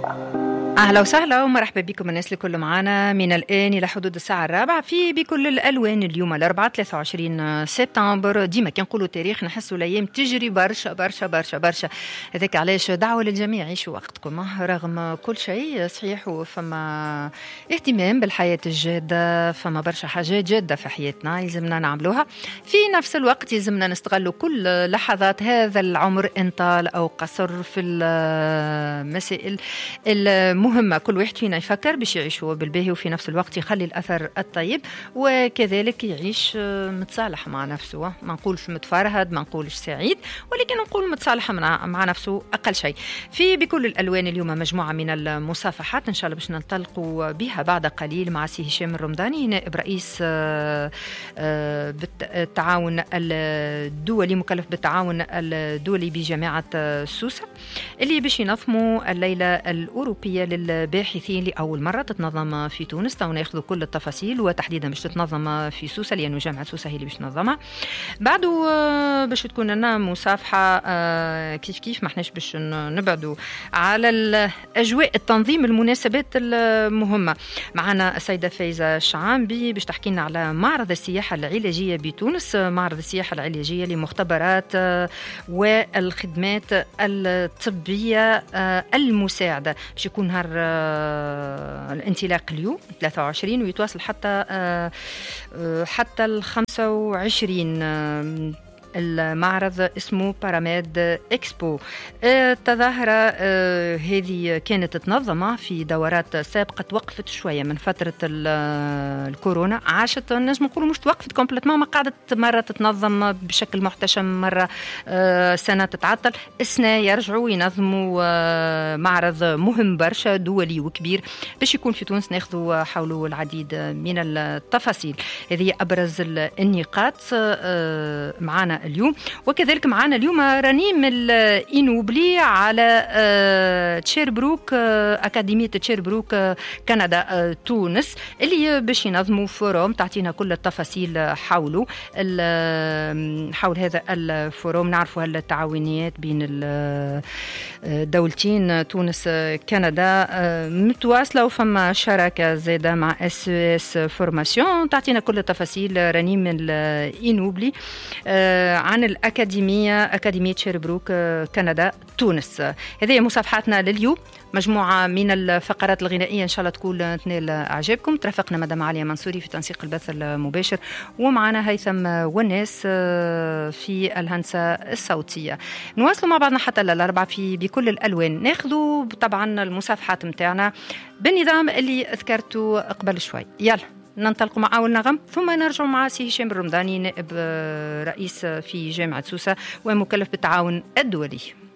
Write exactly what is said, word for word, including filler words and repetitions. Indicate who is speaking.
Speaker 1: أهلا وسهلا ومرحبا بكم الناس الكل معنا من الآن إلى حدود الساعة الرابعة في بكل الألوان. اليوم الأربعاء ثلاثة وعشرين سبتمبر، ديما كي نقولوا تاريخ نحسوا الأيام تجري برشا برشا برشا برشا. هذاك علاش دعوة للجميع عيشوا وقتكم رغم كل شيء صحيح، وفما اهتمام بالحياة الجادة، فما برشا حاجات جادة في حياتنا يلزمنا نعملوها. في نفس الوقت يلزمنا نستغلوا كل لحظات هذا العمر إن طال أو قصر في المسائل المهمة. كل واحد فينا يفكر باش يعيشوا بالباهي وفي نفس الوقت يخلي الأثر الطيب، وكذلك يعيش متصالح مع نفسه. ما نقولش متفرهد، ما نقولش سعيد، ولكن نقول متصالح مع نفسه أقل شيء. في بكل الألوان اليوم مجموعة من المصافحات إن شاء الله باش ننطلقوا بها بعد قليل مع سي هشام الرمضاني، نائب رئيس بالتعاون الدولي، مكلف بالتعاون الدولي بجامعة سوسة، اللي باش ينظموا الليلة الأوروبية للباحثين لأول مرة تتنظم في تونس. تو ناخذوا كل التفاصيل، وتحديدا باش تتنظم في سوسة لأنه جامعة سوسة هي اللي باش تنظمها. بعده باش تكون لنا مصافحة كيف كيف، ما احناش باش نبعدوا على الأجواء التنظيم المناسبات المهمة. معنا السيدة فايزة الشعامبي باش تحكي لنا على معرض السياحة العلاجية بتونس، معرض السياحة العلاجية لمختبرات والخدمات الطبية المساعدة. باش يكون نهار الانطلاق اليوم ثلاثة وعشرين ويتواصل حتى حتى ال خمسة وعشرين. المعرض اسمه باراميد إكسبو. التظاهرة هذه كانت تنظم في دورات سابقة، توقفت شوية من فترة الكورونا، عاشت نجم نقولوا مش توقفت كومبليتمون، ما قعدت مرة تتنظم بشكل محتشم، مرة سنة تتعطل، السنة يرجعوا ينظموا معرض مهم برشا دولي وكبير باش يكون في تونس. ناخذوا حوله العديد من التفاصيل. هذه أبرز النقاط معنا اليوم. وكذلك معنا اليوم رنيم الإنوبلي على تشيربروك، أكاديمية تشيربروك كندا تونس، اللي باش ينظموا فوروم. تعطينا كل التفاصيل حوله حول هذا الفوروم. نعرفوا هالتعاونيات بين الدولتين تونس كندا متواصلة، وفما شراكة زادة مع اس اس فورماسيون. تعطينا كل التفاصيل رنيم الإنوبلي عن الأكاديمية، أكاديمية شيربروك كندا تونس. هذه مصافحاتنا لليوم، مجموعة من الفقرات الغنائية إن شاء الله تكون تنال أعجابكم. ترافقنا مدام عليا منصوري في تنسيق البث المباشر، ومعنا هيثم والناس في الهندسة الصوتية. نواصلوا مع بعضنا حتى الأربعة في بكل الألوان. ناخذوا طبعا المصافحات متاعنا بالنظام اللي ذكرته قبل شوي. يلا ننطلق مع أول نغم، ثم نرجع مع سي هشام الرمضاني، نائب رئيس في جامعة سوسة ومكلف بالتعاون الدولي.